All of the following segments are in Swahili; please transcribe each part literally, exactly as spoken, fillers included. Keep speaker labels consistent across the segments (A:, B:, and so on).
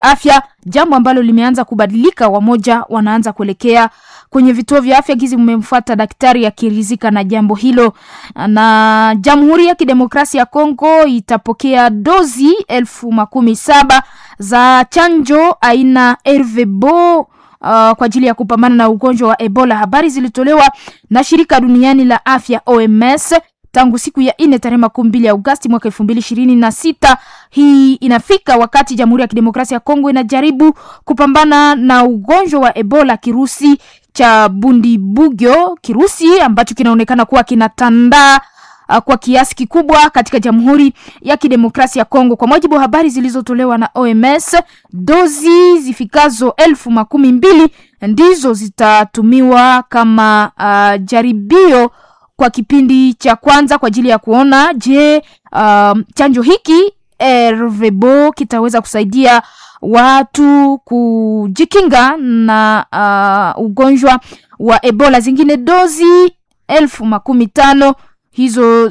A: afya, jambo ambalo limeanza kubadilika. Wamoja wanaanza kuelekea kwenye vituo vya afya gizi mmemfuata daktari akirizika na jambo hilo. Na Jamhuri ya Kidemokrasia ya Kongo itapokea dozi elfu makumi saba za chanjo aina Ervebo uh, kwa ajili ya kupambana na ugonjwa wa Ebola. Habari zilitolewa na shirika duniani la afya O M S tangu siku ya nne tarehe makumi mbili ya Agosti mwaka elfu mbili ishirini na sita. Hii inafika wakati Jamhuri ya Kidemokrasia ya Kongo inajaribu kupambana na ugonjwa wa Ebola, kirusi cha Bundibugyo, kirusi ambacho kinaonekana kuwa kinatandaa uh, kwa kiasi kikubwa katika Jamhuri ya Kidemokrasia ya Kongo. Kwa mujibu wa habari zilizotolewa na O M S, dozi zifikazo elfu makumi mbili ndizo zitatumiwa kama uh, jaribio kwa kipindi cha kwanza kwa ajili ya kuona je uh, chanjo hiki Ervebo kitaweza kusaidia watu kujikinga na uh, ugonjwa wa Ebola. Zingine dozi elfu makumi tano hizo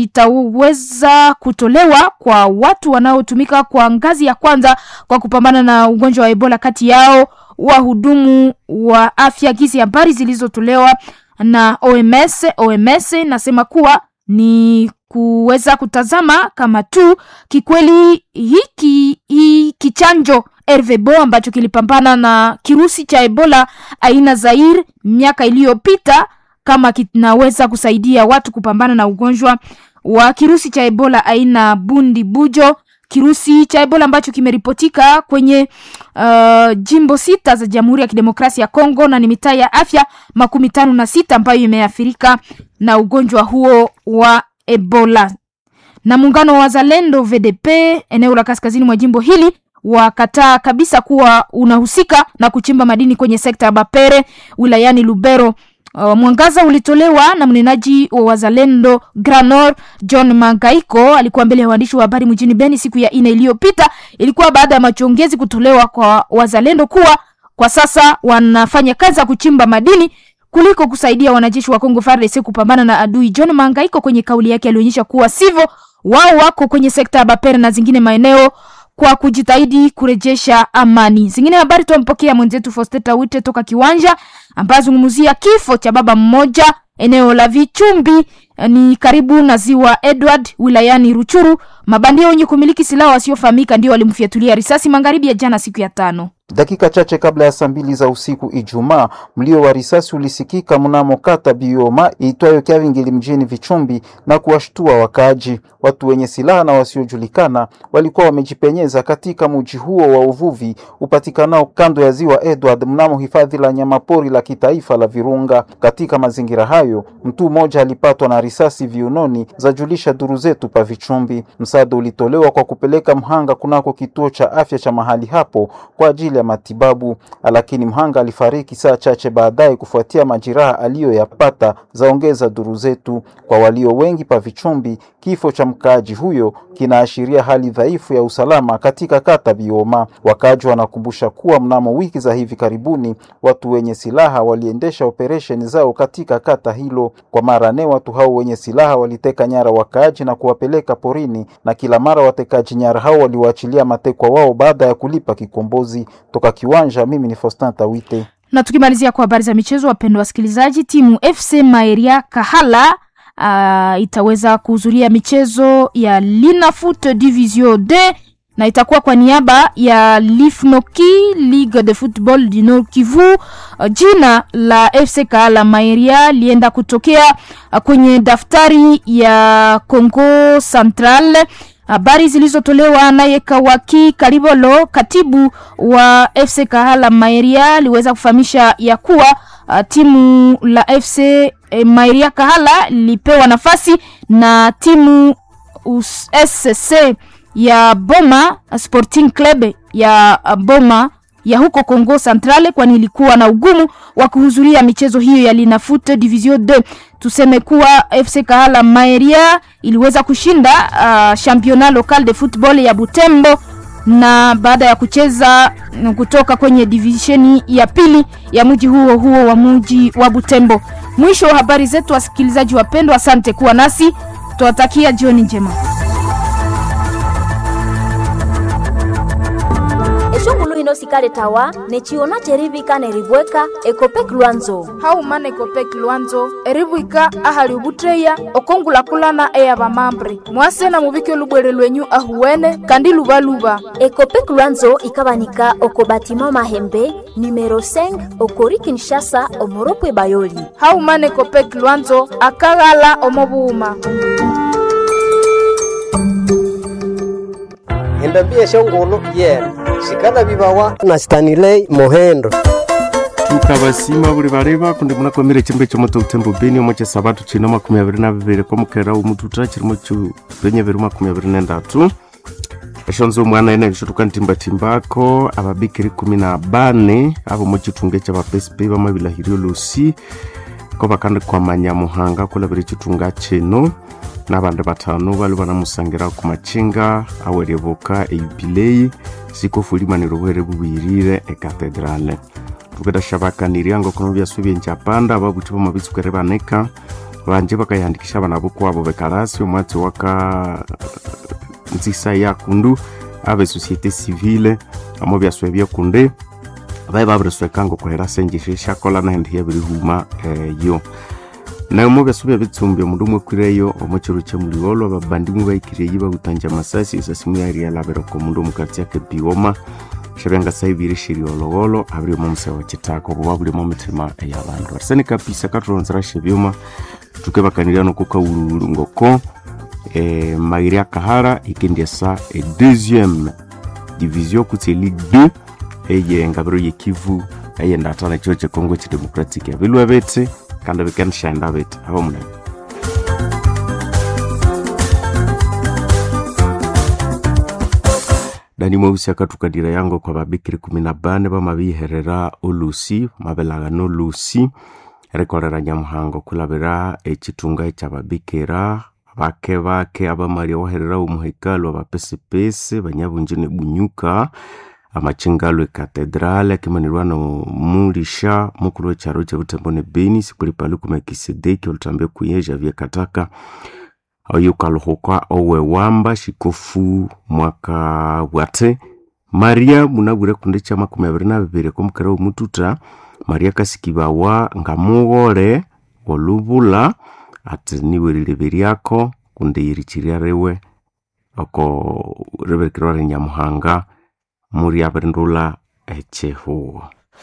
A: zitaweza kutolewa kwa watu wanaotumika kwa ngazi ya kwanza kwa kupambana na ugonjwa wa Ebola, kati yao wahudumu wa afya. Gizi habari zilizotolewa na O M S. O M S nasema kuwa ni kuweza kutazama kama tu kikweli hiki hiki chanjo Ervebo ambacho kilipambana na kirusi cha Ebola aina Zaire miaka iliyopita kama kinaweza kusaidia watu kupambana na ugonjwa wa kirusi cha Ebola aina Bundibugyo, kirusi cha Ebola ambacho kimeripotika kwenye uh, jimbo sita za Jamhuri ya Kidemokrasia ya Kongo na ni mitaa ya afya makumi tano na sita ambayo imeathirika na ugonjwa huo wa Ebola. Na muungano wa Wazalendo V D P eneo la kaskazini mwa jimbo hili wakataa kabisa kuwa unahusika na kuchimba madini kwenye sekta ya Bapere wilayani Lubero. Uh, mwangaza ulitolewa na mnenaji wa Wazalendo Granor John Mangaiko. Alikuwa mbele ya waandishi wa habari mjini Beni siku ya nne iliyopita. Ilikuwa baada ya machongezi kutolewa kwa Wazalendo kuwa kwa sasa wanafanya kazi ya kuchimba madini kuliko kusaidia wanajeshi wa Kongo F A R D C kupambana na adui. John Mangaiko kwenye kauli yake alionyesha kuwa sivyo, wao wako kwenye sekta ya Bapere na zingine maeneo kwa kujitahidi kurejesha amani. Zingine habari tumpokea mwenzetu Fosteta Wite toka Kiwanja ambaye zungumzia kifo cha baba mmoja eneo la Vichumbi ni karibu na ziwa Edward wilayani Ruchuru. Mabandia wenye kumiliki silaha wasiofahamika ndio walimfiatulia risasi magharibi ya jana siku ya tano.
B: Dakika chache kabla ya saa mbili za usiku Ijumaa, mlio wa risasi ulisikika mnamo kata Bioma iitwayo Kiavingili mjini Vichumbi na kuwashtua wakaaji. Watu wenye silaha na wasiojulikana walikuwa wamejipenyeza katika mji huo wa uvuvi upatikanao kando ya ziwa Edward mnamo hifadhi la nyamapori la kitaifa la Virunga. Katika mazingira hayo, mtu mmoja alipatwa na risasi viunoni, zajulisha duru zetu pa Vichumbi. Msaada ulitolewa kwa kupeleka mhanga kunako kituo cha afya cha mahali hapo kwa ajili ya matibabu, lakini mhanga alifariki saa chache baadaye kufuatia majeraha aliyoyapata, zaongeza duru zetu. Kwa walio wengi pa Vichumbi, kifo cha mkaaji huyo kinaashiria hali dhaifu ya usalama katika kata Bioma. Wakaaji wanakumbusha kuwa mnamo wiki za hivi karibuni watu wenye silaha waliendesha operation zao katika kata hilo. Kwa mara ne watu hao wenye silaha waliteka nyara wakaaji na kuwapeleka porini, na kila mara watekaji nyara hao waliwaachilia matekwa wao baada ya kulipa kikombozi. Toka Kiwanja, mimi ni Faustin Tawite.
A: Na tukimalizia kwa habari za michezo, wapendwa wasikilizaji, timu F C Maeria Kahala uh, itaweza kuhudhuria michezo ya Linafoot Division D na itakuwa kwa niaba ya Lifnoki Ligue de Football du Nord Kivu. Uh, jina la F C Kahala Maeria lienda kutokea uh, kwenye daftari ya Congo Central. Habari zilizotolewa naye Kawaki Karibolo, katibu wa F C Kahala Maeria, liweza kufahamisha ya kuwa uh, timu la F C eh, Maeria Kahala lipewa nafasi na timu S C ya Boma Sporting Club ya uh, Boma ya huko Congo Central, kwani ilikuwa na ugumu wa kuhudhuria michezo hiyo ya Linafoot Division D. Tuseme kuwa F C Kahala Maeria iliweza kushinda uh, championnat local de football ya Butembo, na baada ya kucheza kutoka kwenye divisheni ya pili ya mji huo huo wa mji wa Butembo. Mwisho wa habari zetu, wasikilizaji wapendwa, asante kuwa nasi. Tuwatakia jioni njema.
C: hino sikale tawa nechiona cherivika nerivweka ekopek lwanzo
A: haumana ekopek lwanzo erivwika ahali ubutreya okongulakulana eya vamambre mwasena muvike lubwere lwenyu ahuwene kandi luvaluva.
C: Ekopek lwanzo ikabanika oko batima mahembe numero cinq okori Kinshasa omoropwe bayoli.
A: Haumana ekopek lwanzo akagala omobuuma.
D: Endabia shongolo yera shikana bibawa na Stanley Mohendo
E: tukabasima buri bareba kundi muna kwamire chimbe cyo moto utembo beni omo cha sabatu chino makumi abiri na bibiri ko mukera umututra kirimo cyo benye biri makumi abiri na ndatu eshonzo mwana ene gishutuka ntimba timbako ababikiri kumi na bane abo mu kitunge cya P S P bamabila hirio lusi ko bakande kwa manyamuhanga kula biri kitunga cheno n'abandi batanu bali banamusangira ku machinga awereboka ejubilei siko fulimaniro bwere bubirire e katedrale tukeda shabaka niriango kono byasubiye njapanda ababuti bo mabitsukere baneka banje bakayandikisha banabo kwabo bekarasi umwatsi waka nzisa ya kundu abe societe civile amo byasubye kunde baye babreswe kango kohera senjishe shakola na ndiye biri huma eh, yo na mo byasubye bitsumbe mundu kwireyo omuciro cyo muri wolo babandi mu bayikiriye yiba gutanja masasi isasimu yari yalabera ko mundu mukati yake bioma shabenga sayibiri shiriologolo abiri mu msewa kitako bwabuli mu mitima y'abantu arsene kapisa katronzera shebyuma tukebakanira no kuka ururu ngoko eh Maria Kahara ikendesa e deuxième division kuti Ligue deux eye ngabiro yekivu eye ndatana cyo cyo Congo ci Democratique abilwa betse kandi bikansha ndabete abo mune Dani mwusi akatukadira yango kwa babikiri kumi na bane bamabiherera olusi mabelaga no lusi rekorera nyamuhango kulabera ekitunga cy'ababikira bake bake abamari waherera umuhekalo abapesepese banyabunjine bunyuka amachingalo e katedrale kimanirwana mulisha mukuru cyaro cya Butembone Beni sikuri palu kuma kisedeki olutambe kuyeja vya kataka ayuka lohoka owe wamba shikofu mwaka wate Maria munabure kunde cha makumi abiri na bibiri ko mukara umututa Maria kasikibawa ngamugore olubula ati niwe liberi yako kunde yirichirya rewe oko rebekirwa nyamuhanga muri abrindula echeho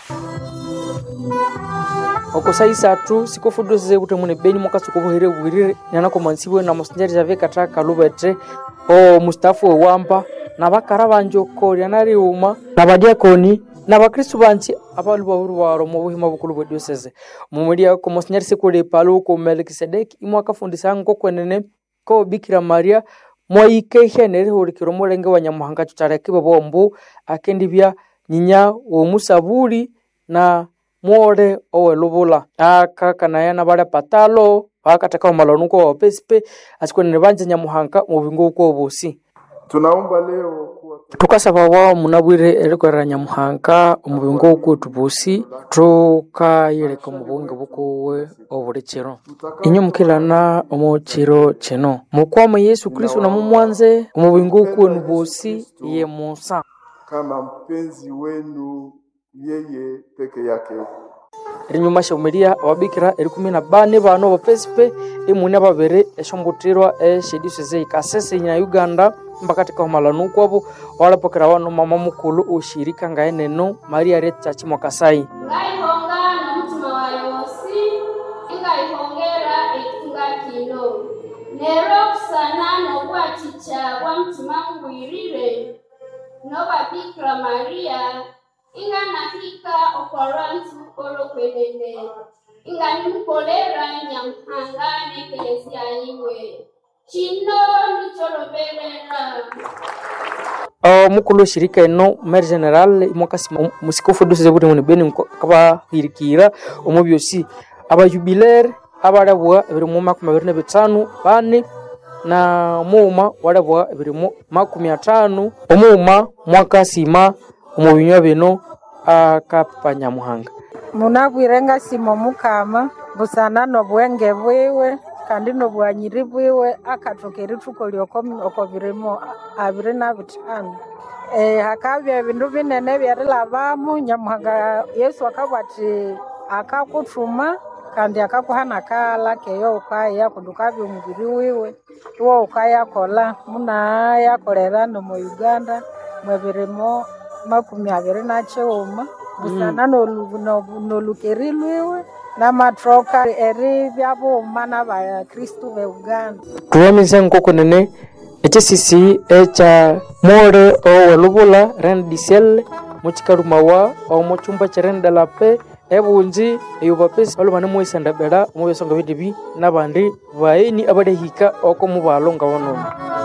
F: oko saisa tu sikofudo ze Butembone Beni mwaka sukobuhere bwirire nyana ko mansiwe na musnjari jave kataka lubetre o Mustafa wamba na bakara banjoko yanari uma na badiakoni na bakristo banchi abalu baburu waro mu buhima bukuru bwa diocese mu muri ko musnjari sekole palo ko Melkisedeki imwaka fundisa ngo kwenene ko Bikira Maria moike henere horikiro murenge wa nyamuhanga tutareke babombu akendibya nyinya wo musaburi na more owe lubula aka kanaya na bare patalo akataka malanuko wa P S P asikwene banje nyamuhanga mu bingo ko bosi
G: tunaomba leo
F: tukasaba wa munabwire erikorera nyamuhanga mu bingo ko tubosi troka yereka mu bunge bukowe oburekero inyumukirana omukiro kino mukwama Yesu Kristo na mumwanze mu bingo ko nubosi ye musa
G: kama mpenzi wenu yeye peke yake
F: rinyuma shomeria wabikira eri kumi na bane bano ba P S P imune babere eshombotirwa eshediseze ikasese nya Uganda mbakati kwa malanu kwabo wala pokera wano mama mukulu ushirika ngaeneno Maria Reta Chimokasai
H: ngaihonga na mtuma wa yosi ngaihongera etunga kilo nero sana no kwa chicha wa mtuma ngwirire no Bikira Maria inga nahika okorantu olokwelele inga nimukolera nyamuhangane kelezia iwe chino nicholobelela
F: o mukulu shirika eno mer general mwakasi musikofu dose Butembone Beni kaba hirikira omubyosi aba jubilaire abarabwa biri mu makumi abiri na bitanu bane na muma warabwa biri mu makumi atanu omuma mwakasima omubinywa bino akapa nyamuhanga
I: munagwirenga simo mukama busana no bwenge bwiwe kandi no bwanyiri bwiwe akatokeri tuko lyoko oko birimo abire na bitanu eh hakabya bindu binene byarilabamu Nyamuhanga Yesu akabwati akakuthuma kandi akakuhana kala keyo ukaya kundukabya omubiri wiwe tuwo ukayakola muna yakolera no mu Uganda mwebirimo makumi abiri na cyuma busana no lukeri lwiwe n'amatroka eri byabuma n'aba Kristo be Uganda
F: tuwamize nkoko nene ekisisi echa more o walubula rendisel muchikarumawa o muchumba cherenda lape ebunji eyubapesi balubane moisanda bera mubesonga bidibi nabandi baini abadehika oko mubalonga wono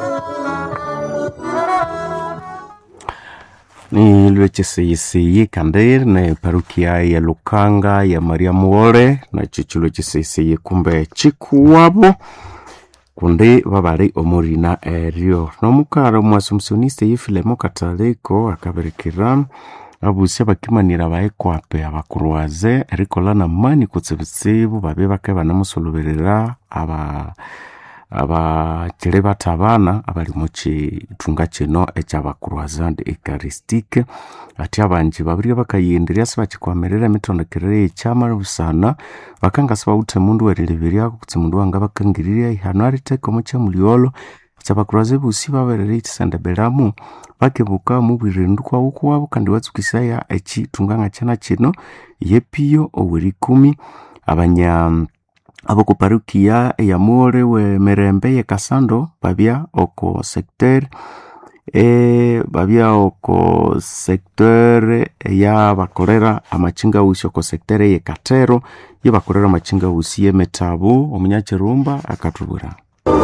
E: ni lwecheseyeseye kandir ne parukia ya Lukanga ya Maria Muore na chichulo cheseyeseye kumbe chikuwabo kundi babari omurina erio nomukara mwasumsioniste yifilemo kataliko akaberekera abusi bakimanira baekwape abakuruaze erikola na mani kutsibitsibu babe bakeba namusoloberera aba aba kire batabana abali muchi tunga kino echabakuruazande ekaristique ati abanji babiri bakayenderya sibakikwamerera emitondekere ekyama busana bakangasa bawute mundu wereleberya kutsi mundu wanga bakangirira ihano ariteko mucha muliolo chabakuraze busi baberere itsandaberamo bakebuka mu birindu kwa uko wabo kandi watsukisaya echi tunganga cyana kino yepiyo oweri kumi abanya abo ku parukia ya Muore we Merembe ye Kasando babia oko secteur e babia oko secteur ya bakorera amachinga usi oko secteur ye Katero ye bakorera amachinga usi ye Metabu omunyakirumba akatubura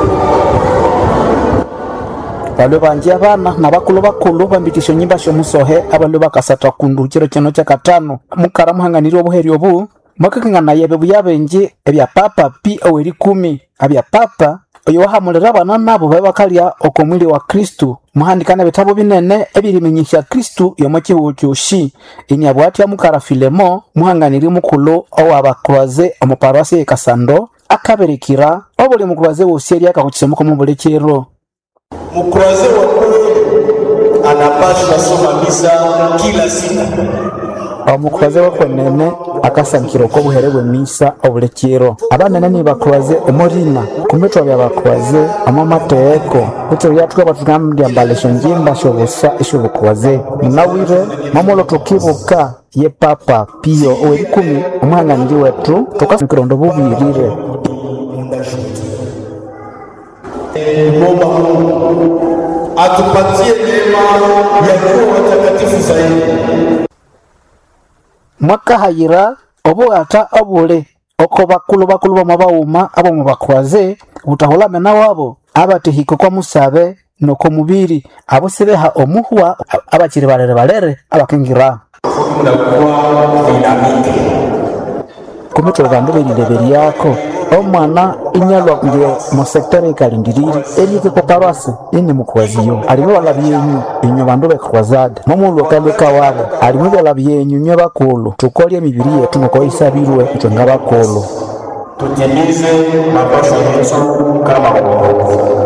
J: balo banje abana nabakulu bakulu bambitisho nyimba sho musohe abalo bakasata kundu kiro kino cya katano mukara muhanganiro obuheri obu mwakakangana yebe buyabenje ebya papa pi oweri kumi abya papa oyo wahamulira abana nabo babakalya okomwili wa Kristo muhandikana bitabo binene ebirimenyesha Kristo yomokiwo kyoshi inyabwati ya mukara Filemo muhanganiri mukulu owabakroaze omuparwase Kasando akaberekira obuli mukroaze woseri akakukisemuko mubulekero
K: mukroaze wa kweli anapaswa soma misa kila siku
J: omukroaze wakwenene akasankiro ko buherewe misa obulekero abanene ni bakroaze omorina kumetwa bya bakroaze amamateko butyo yatwe batugambya mbalesho njimba shobusa ishobukroaze munawire mamolo tukibuka ye papa Pio oweri kumi omwanganiri wetu tukafikirondo bubirire
K: Mungu atupatie neema ya kuwa watakatifu zaidi.
J: Mwaka hayira obo ata obule oko bakulu bakulu bamabawuma abo mubakwaze utahola mena wabo abatehiko kwa musabe noko mubiri abo sebeha omuhwa abakiri balere balere abakengira kumetwa bandu belileberi yako omwana inyalwa nge mu secteur ikalindiriri elike ko parwase ini mukwaziyo alimo balabyenyu inyo bandu bekwazade momulu kaleka wabo alimo balabyenyu nyo bakolo tukolye mibiri yetu ngo isabirwe twenga bakolo
K: tutimize mapasho yetu kama wao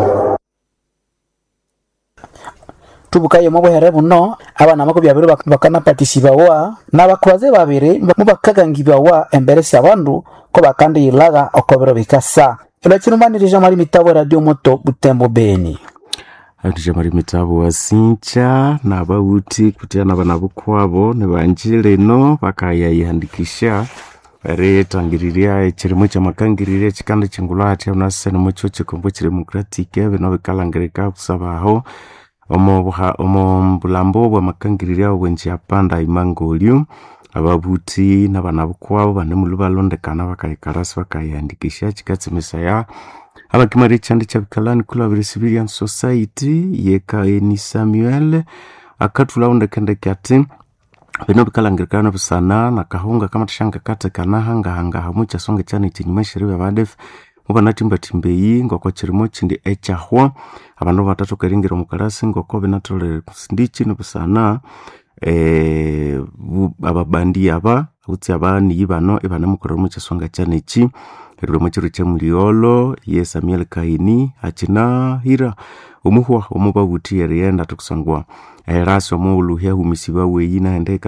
J: tubukaye mu buhere buno abana mako byabiro bakana participa wa nabakwaze babiri mubakagangiba wa embere sya bandu ko bakandi ilaga okobero bikasa ilo chinumanirije mari mitabo radio moto Butembo Beni
E: atuje mari mitabo wasincha na bauti kutiana bana bukwabo ne banjire no bakaya yihandikisha bare tangiriria ekirimo kyamakangiriria kikanda kingulati unasene mucho kikombo kiri democratique bino bikalangereka kusabaho omo buha omo mbulambo bwa makangiriria obwenji apanda imangolio ababuti nabana bukwabo bane mulubalondekana bakayikarasi bakayandikisha kikatsimisa ya abakimari cyandi cyabikalani kula civilian society yeka eni Samuel akatula ondekende kyati bino bikalangirikana busana nakahunga kama tashanga kate kana hanga hanga hamucha songe cyane kinyimashiriwe abadef mubana timba timbeyi ngoko kirimo kindi echahwa abantu batatu keringiro mukarasi ngoko binatole ndichi nubusana eh ababandi aba utsi abani ibano ibana mukoro mu cyasonga cyane ki eriro mochiro cha muliolo ye Samuel Kaini achina hira omuhwa omubabuti erienda tukusangwa eraswa mu luhya humisiba weyina endeka